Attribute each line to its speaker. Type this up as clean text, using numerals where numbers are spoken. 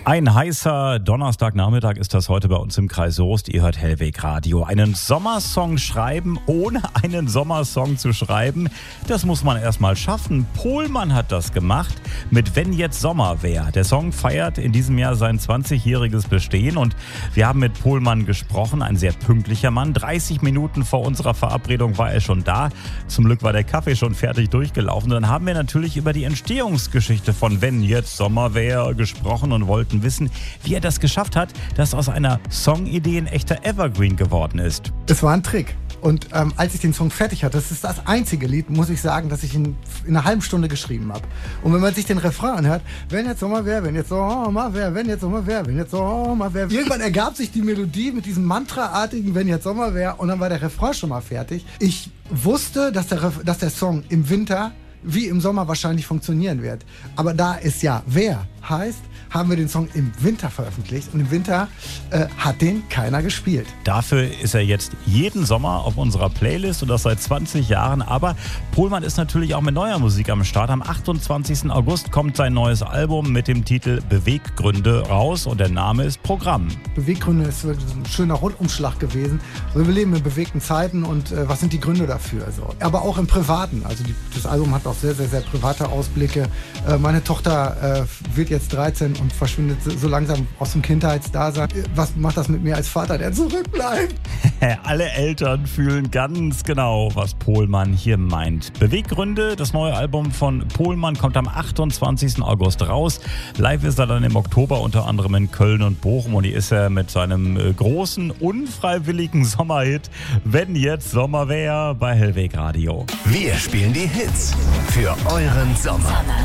Speaker 1: Ein heißer Donnerstagnachmittag ist das heute bei uns im Kreis Soest. Ihr hört Hellweg Radio. Einen Sommersong schreiben, ohne einen Sommersong zu schreiben, das muss man erstmal schaffen. Pohlmann hat das gemacht mit Wenn jetzt Sommer wär. Der Song feiert in diesem Jahr sein 20-jähriges Bestehen und wir haben mit Pohlmann gesprochen. Ein sehr pünktlicher Mann. 30 Minuten vor unserer Verabredung war er schon da. Zum Glück war der Kaffee schon fertig durchgelaufen. Und dann haben wir natürlich über die Entstehungsgeschichte von Wenn jetzt Sommer wär gesprochen und wollten wissen, wie er das geschafft hat, dass aus einer Songidee ein echter Evergreen geworden ist.
Speaker 2: Das war ein Trick. Und als ich den Song fertig hatte, das ist das einzige Lied, muss ich sagen, das ich in einer halben Stunde geschrieben habe. Und wenn man sich den Refrain anhört, wenn jetzt Sommer wär, wenn jetzt Sommer wär, wenn jetzt Sommer wär, wenn jetzt Sommer wär. Irgendwann ergab sich die Melodie mit diesem Mantraartigen, wenn jetzt Sommer wär, und dann war der Refrain schon mal fertig. Ich wusste, dass der Song im Winter wie im Sommer wahrscheinlich funktionieren wird. Aber da es ja wer heißt, haben wir den Song im Winter veröffentlicht und im Winter hat den keiner gespielt.
Speaker 1: Dafür ist er jetzt jeden Sommer auf unserer Playlist und das seit 20 Jahren. Aber Pohlmann ist natürlich auch mit neuer Musik am Start. Am 28. August kommt sein neues Album mit dem Titel Beweggründe raus und der Name ist Programm.
Speaker 2: Beweggründe ist wirklich ein schöner Rundumschlag gewesen. Also wir leben in bewegten Zeiten und was sind die Gründe dafür? Also, aber auch im Privaten. Also das Album hat auch sehr, sehr, sehr private Ausblicke. Meine Tochter wird jetzt 13 und verschwindet so langsam aus dem Kindheitsdasein. Was macht das mit mir als Vater, der zurückbleibt?
Speaker 1: Alle Eltern fühlen ganz genau, was Pohlmann hier meint. Beweggründe, das neue Album von Pohlmann kommt am 28. August raus. Live ist er dann im Oktober unter anderem in Köln und Bochum und hier ist er mit seinem großen, unfreiwilligen Sommerhit Wenn jetzt Sommer wär bei Hellweg Radio.
Speaker 3: Wir spielen die Hits für euren Sommer.